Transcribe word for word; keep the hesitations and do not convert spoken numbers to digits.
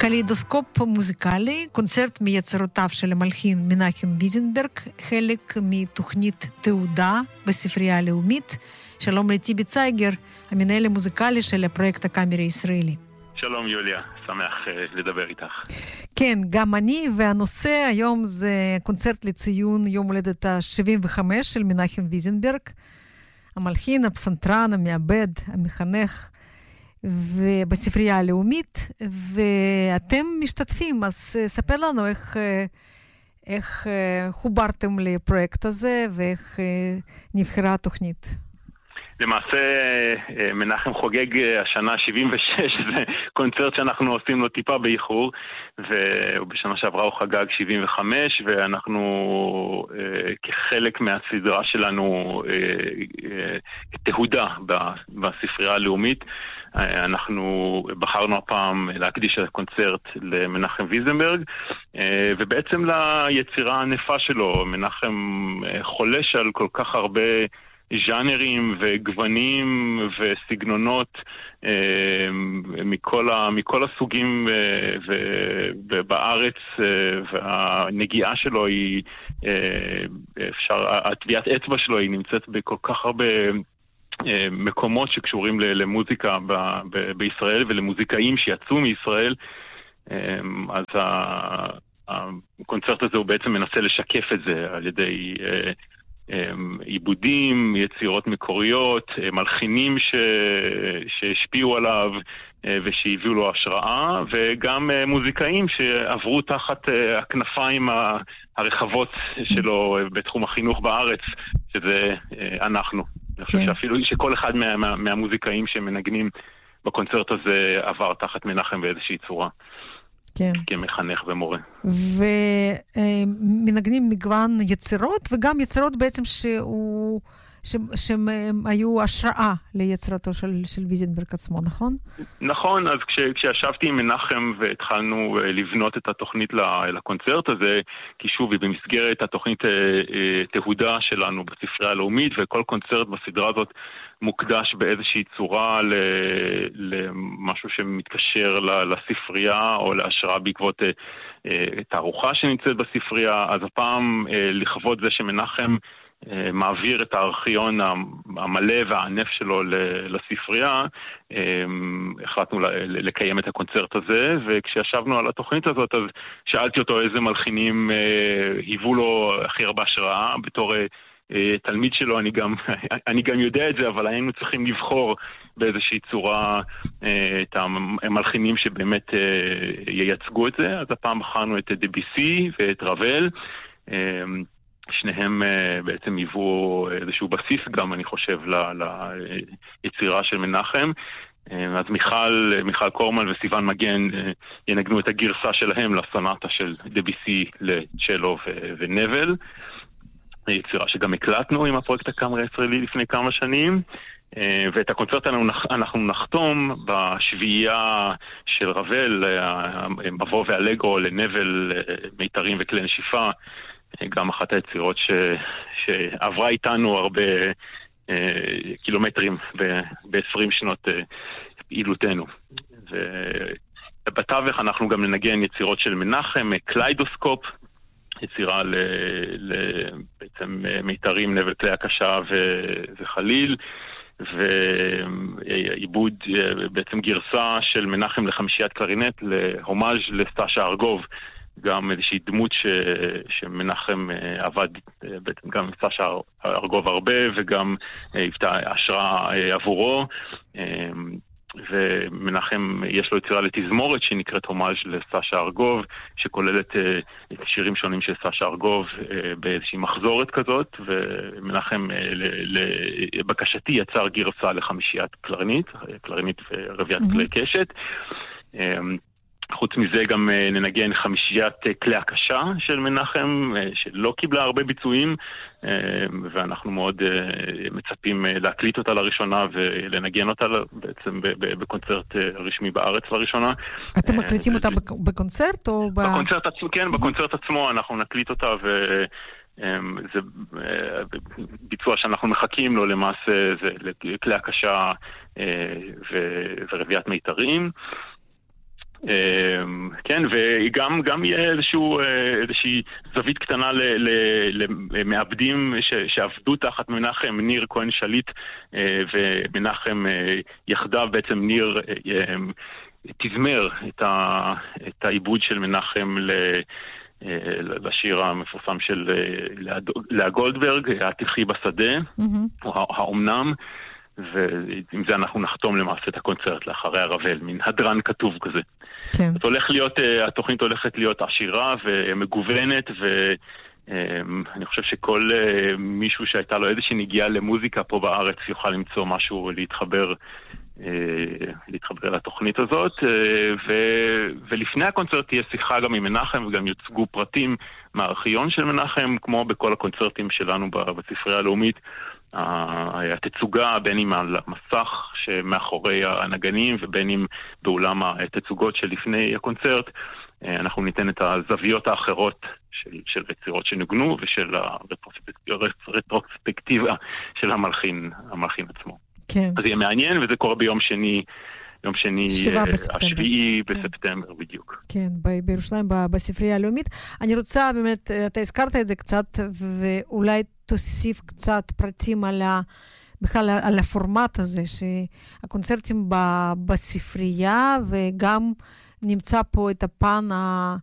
קלידוסקופ מוזיקלי, קונצרט מיצירותיו של המלחין מנחם ויזנברג, חלק מתוכנית תעודה בספרייה הלאומית. שלום לטיבי צייגר, המנהל המוזיקלי של הפרויקט הקאמרי הישראלי. שלום יוליה, שמח uh, לדבר איתך. כן, גם אני, והנושא היום זה קונצרט לציון יום הולדת ה-שבעים וחמש של מנחם ויזנברג, המלחין, הפסנתרן, המעבד, המחנך, ובספרייה הלאומית, ואתם משתתפים, אז ספר לנו איך, איך חוברתם לפרויקט הזה, ואיך נבחרה התוכנית. למעשה מנחם חוגג השנה שבעים ושש, זה קונצרט שאנחנו עושים לו טיפה באיחור, ובשנה שעברה הוא חגג שבעים וחמש, ואנחנו כחלק מהסדרה שלנו תהודה בספרייה הלאומית, אנחנו בחרנו הפעם להקדיש את הקונצרט למנחם ויזנברג, ובעצם ליצירה הענפה שלו. מנחם חולש על כל כך הרבה ז'אנרים וגוונים וסגנונות אה, מכל, ה, מכל הסוגים אה, בארץ, אה, והנגיעה שלו היא, אה, אפשר, הטביעת אצבע שלו היא נמצאת בכל כך הרבה אה, מקומות שקשורים למוזיקה ב, ב, בישראל ולמוזיקאים שיצאו מישראל. אה, אז ה, הקונצרט הזה הוא בעצם מנסה לשקף את זה על ידי אה, עיבודים, יצירות מקוריות, מלחינים ש... שהשפיעו עליו ושהביאו לו השראה, וגם מוזיקאים שעברו תחת הכנפיים הרחבות שלו בתחום החינוך בארץ, שזה אנחנו. אני חושב שאפילו שכל אחד מה... מה... מהמוזיקאים שמנגנים בקונצרט הזה עבר תחת מנחם באיזושהי צורה. כן. כמחנך ומורה. ומנגנים מגוון יצירות, וגם יצירות בעצם שהוא, שהם היו השראה ליצירתו של, של ויזנברג עצמו, נכון? נכון, אז כש, כשישבתי עם מנחם והתחלנו לבנות את התוכנית לקונצרט הזה, כי שוב, היא במסגרת התוכנית תהודה שלנו בספרייה הלאומית, וכל קונצרט בסדרה הזאת מוקדש באיזושהי צורה למשהו שמתקשר לספרייה או להשראה בעקבות תערוכה שנמצאת בספרייה. אז הפעם לכבוד זה שמנחם מעביר את הארכיון המלא והענף שלו לספרייה, החלטנו לקיים את הקונצרט הזה, וכשישבנו על התוכנית הזאת אז שאלתי אותו איזה מלחינים היוו לו הכי הרבה השראה. בתור תלמיד שלו, אני גם, אני גם יודע את זה, אבל היינו צריכים לבחור באיזושהי צורה את המלחינים שבאמת ייצגו את זה. אז הפעם בחרנו את דביסי ואת רבל. שניהם בעצם היוו איזשהו בסיס גם, אני חושב, ליצירה של מנחם. אז מיכל, מיכל קורמן וסיוון מגן ינגנו את הגרסה שלהם לסונטה של דביסי לצ'לו ונבל. יצירה שגם הקלטנו עם הפרויקט הקאמרי הישראלי לפני כמה שנים, ואת הקונצרט אנחנו נחתום בשביעייה של רבל, מבוא ואלגרו לנבל, מיתרים וכלי נשיפה, גם אחת היצירות ש... שעברה איתנו הרבה קילומטרים ב-עשרים שנות פעילותנו. ובתווך אנחנו גם ננגן יצירות של מנחם, קליידוסקופ, יצירה ל... ל... בעצם מיתרים, נבל, כלי הקשה ו... וחליל, ועיבוד, בעצם גרסה של מנחם לחמישיית קלרינט, להומאז' לסטאשה ארגוב, גם איזושהי דמות ש... שמנחם עבד בעצם גם עם סטאשה ארגוב הרבה, וגם היוותה השראה עבורו. ומנחם יש לו יצירה לתזמורת שנקראת הומאז' לסטאשה ארגוב, שכוללת את שירים שונים של סטאשה ארגוב באיזושהי מחזורת כזאת, ומנחם לבקשתי יצר גרסה לחמישיית קלרינית, קלרינית ורביית כלי קשת. חוץ מזה גם ננגן חמישיית כלי הקשה של מנחם, שלא קיבלה הרבה ביצועים, ואנחנו מאוד מצפים להקליט אותה לראשונה ולנגן אותה בעצם בקונצרט רשמי בארץ לראשונה. אתם מקליטים אותה בקונצרט או ב... בקונצרט עצמו, כן, בקונצרט עצמו אנחנו נקליט אותה, וזה ביצוע שאנחנו מחכים לו למעשה, זה כלי הקשה ורביית מיתרים. כן, וגם גם יהיה איזשהו, איזושהי זווית קטנה למעבדים שעבדו תחת מנחם, ניר כהן שליט ומנחם יחדיו, בעצם ניר תזמר את העיבוד של מנחם לשיר המפורסם של לאה גולדברג, התלכי בשדה, האומנם, ועם זה אנחנו נחתום למעשה את הקונצרט לאחרי הרבל, מין הדרן כתוב כזה. כן. אז הולך להיות, התוכנית הולכת להיות עשירה ומגוונת, ואני חושב שכל מישהו שהייתה לו איזושהי נגיעה למוזיקה פה בארץ יוכל למצוא משהו להתחבר, להתחבר לתוכנית הזאת, ו, ולפני הקונצרט תהיה שיחה גם עם מנחם, וגם יוצגו פרטים מהארכיון של מנחם, כמו בכל הקונצרטים שלנו בספרייה הלאומית, התצוגה בין אם על המסך שמאחורי הנגנים ובין אם באולם התצוגות שלפני הקונצרט, אנחנו ניתן את הזוויות האחרות של, של יצירות שנוגנו ושל הרטרוספקטיבה של המלחין, המלחין עצמו. כן. אז יהיה מעניין, וזה קורה ביום שני, יום שני, השביעי בספטמבר בדיוק. כן, בירושלים, בספרייה הלאומית. אני רוצה באמת, אתה הזכרת את זה קצת, ואולי תוסיף קצת פרטים על ה... בכלל על הפורמט הזה, שהקונצרטים בספרייה, וגם נמצא פה את הפן ה...